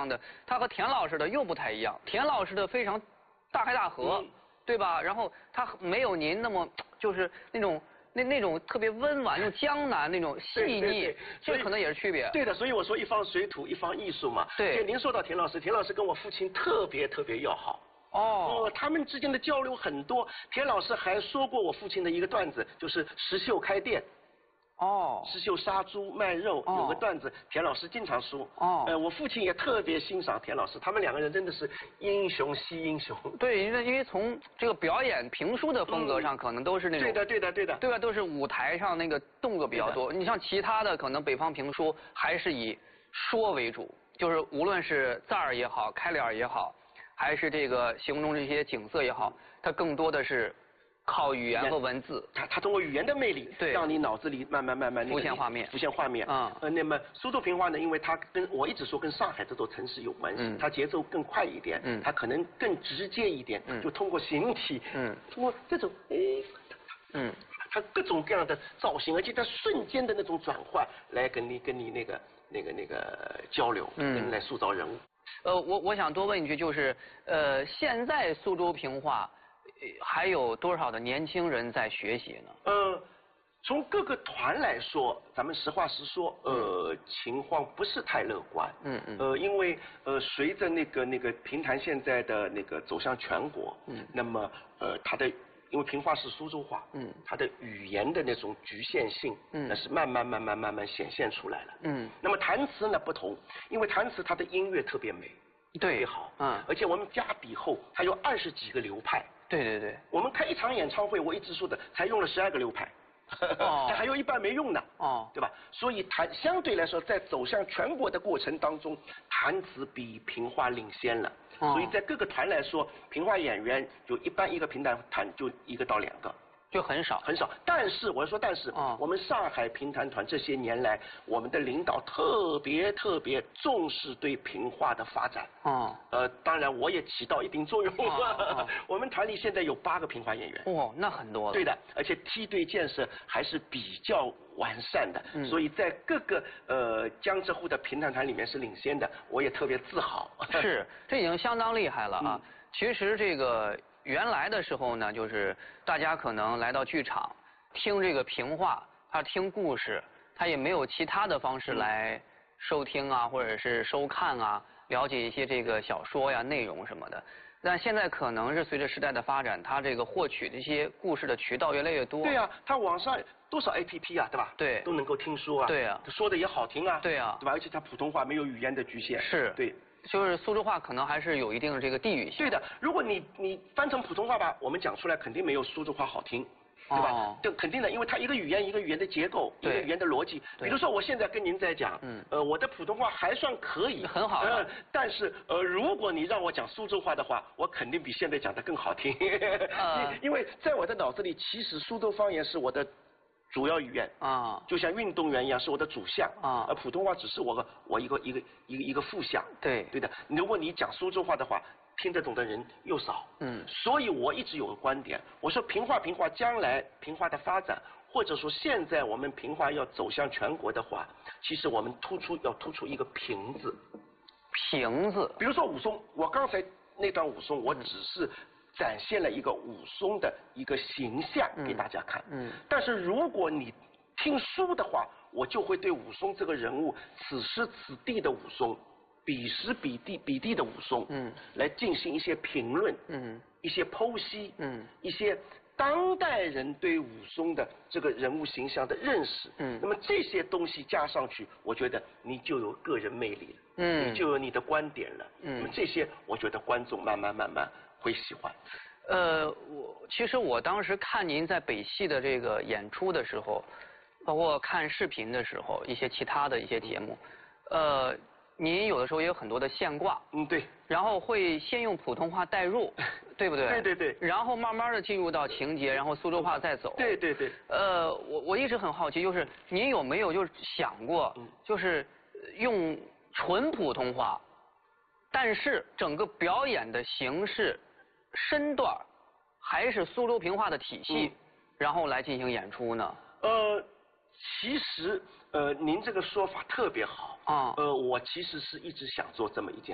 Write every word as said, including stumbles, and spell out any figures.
样的，他和田老师的又不太一样。田老师的非常大开大合，嗯、对吧？然后他没有您那么就是那种。那那种特别温婉、那种江南那种细腻，这可能也是区别。 对的，所以我说一方水土一方艺术嘛。 对。 您说到田老师，田老师跟我父亲特别特别要好。 哦。 呃，他们之间的交流很多。田老师还说过我父亲的一个段子，就是石秀开店。 哦。 石秀杀猪卖肉， 哦、 有个段子，田老师经常说。 哦。 呃，我父亲也特别欣赏田老师，他们两个人真的是英雄惜英雄。 对，因为因为从这个表演评书的风格上，嗯、可能都是那种。 对的，对的，对的。 对吧？都是舞台上那个动作比较多。你像其他的，可能北方评书还是以说为主，就是无论是字儿也好，开脸也好，还是这个形容这些景色也好，它更多的是。靠语言和文字， 他他通过语言的魅力， 对， 让你脑子里慢慢慢慢浮现画面， 浮现画面。 啊、嗯， 呃，那么苏州评话呢，因为它跟我一直说跟上海这座城市有关系，嗯、它节奏更快一点，嗯，它可能更直接一点，嗯，就通过形体，嗯，通过这种，哎，嗯，它各种各样的造型，而且它瞬间的那种转换，来跟你跟你那个那个那个交流，嗯，跟你来塑造人物。 呃，我我想多问一句，就是呃，现在苏州评话。还有多少的年轻人在学习呢？ 呃，从各个团来说，咱们实话实说，呃，情况不是太乐观。嗯嗯。呃，因为呃，随着那个那个评弹现在的那个走向全国，嗯，那么呃，它的因为评话是苏州话，嗯，它的语言的那种局限性，嗯，那是慢慢慢慢慢慢显现出来了。嗯。那么弹词呢不同，因为弹词它的音乐特别美，特别好，嗯，而且我们加底后，它有二十几个流派。 对对对， 我们开一场演唱会，我一直说的，才用了十二个流派，哦，还有一半没用呢，哦，对吧？所以弹相对来说，在走向全国的过程当中，弹词比评话领先了，哦，所以在各个团来说，评话演员就一般一个评弹团就一个到两个。 就很少很少，但是我说，但是、哦、我们上海评弹团这些年来，我们的领导特别特别重视对评话的发展。哦，呃，当然我也起到一定作用。哦哦、我们团里现在有八个评话演员。 哦，那很多了。 对的，而且梯队建设还是比较完善的，嗯、所以在各个呃江浙沪的评弹团里面是领先的，我也特别自豪。 是，这已经相当厉害了啊！嗯、其实这个。原来的时候呢，就是大家可能来到剧场听这个评话，他听故事，他也没有其他的方式来收听啊，或者是收看啊，了解一些这个小说呀、内容什么的。但现在可能是随着时代的发展，他这个获取这些故事的渠道越来越多。 对啊，他网上多少 A P P 啊，对吧？ 对， 都能够听说啊。 对啊， 说的也好听啊。 对啊， 对吧？而且他普通话没有语言的局限。 是。 对。 就是苏州话可能还是有一定的这个地域性。 对的，如果你你翻成普通话吧，我们讲出来肯定没有苏州话好听，对吧？哦、这肯定的，因为它一个语言一个语言的结构，一个语言的逻辑。比如说我现在跟您在讲，嗯，呃，我的普通话还算可以， 很好的、 呃。但是呃，如果你让我讲苏州话的话，我肯定比现在讲的更好听。呃、因为在我的脑子里，其实苏州方言是我的。主要语言啊，就像运动员一样，是我的主项啊，而普通话只是我个我一个一个一个一个副项。 对对的，如果你讲苏州话的话，听得懂的人又少。嗯，所以我一直有个观点，我说评话评话，将来评话的发展，或者说现在我们评话要走向全国的话，其实我们突出要突出一个评字。 评字， 比如说武松，我刚才那段武松，我只是。展现了一个武松的一个形象给大家看，嗯，但是如果你听书的话，我就会对武松这个人物，此时此地的武松，彼时彼地彼地的武松，嗯，来进行一些评论，嗯，一些剖析，嗯，一些当代人对武松的这个人物形象的认识，嗯，那么这些东西加上去，我觉得你就有个人魅力了，嗯，你就有你的观点了，嗯，那么这些我觉得观众慢慢慢慢。会喜欢， 呃，我其实我当时看您在北戏的这个演出的时候，包括看视频的时候，一些其他的一些节目，呃，您有的时候也有很多的现挂， 嗯，对， 然后会先用普通话带入，对不对？ 对对对。 然后慢慢的进入到情节，然后苏州话再走。 对对对。 呃，我我一直很好奇，就是您有没有就是想过，就是用纯普通话，但是整个表演的形式。身段还是苏州评话的体系，嗯、然后来进行演出呢？ 呃，其实呃，您这个说法特别好啊。呃，我其实是一直想做这么一件。